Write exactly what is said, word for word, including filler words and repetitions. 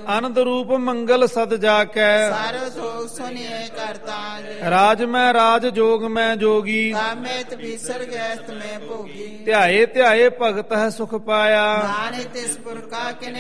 ਅਨੰਦ ਰੂਪ ਮੰਗਲ ਸਦ ਜਾ ਕੈ ਸਰਬ ਸੋਗ ਸੁਨਿਏ ਕਰਤਾਜ ਰਾਜ ਮੈਂ ਰਾਜ ਜੋਗ ਮੈਂ ਜੋਗੀ ਕਾਮੇਤ ਬੀਸਰ ਗੈਸਤ ਮੈਂ ਭੋਗੀ ਧਿਆਏ ਧਿਆਏ ਭਗਤ ਹੈ ਸੁਖ ਪਾਇਆ ਨਾਨਕ ਤਿਸ ਪੁਰਖਾ ਕਿਨੇ